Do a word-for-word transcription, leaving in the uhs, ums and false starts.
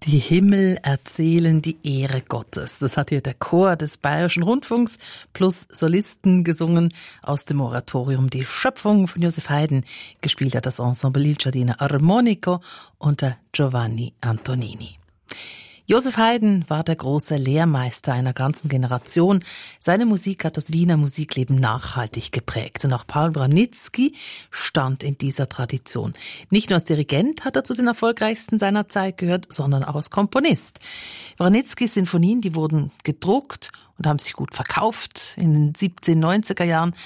Die Himmel erzählen die Ehre Gottes. Das hat hier der Chor des Bayerischen Rundfunks plus Solisten gesungen aus dem Oratorium Die Schöpfung von Joseph Haydn. Gespielt hat das Ensemble Il Giardino Armonico unter Giovanni Antonini. Joseph Haydn war der große Lehrmeister einer ganzen Generation. Seine Musik hat das Wiener Musikleben nachhaltig geprägt. Und auch Paul Wranitzky stand in dieser Tradition. Nicht nur als Dirigent hat er zu den erfolgreichsten seiner Zeit gehört, sondern auch als Komponist. Wranitzkys Sinfonien, die wurden gedruckt und haben sich gut verkauft. In den siebzehnhundertneunziger Jahren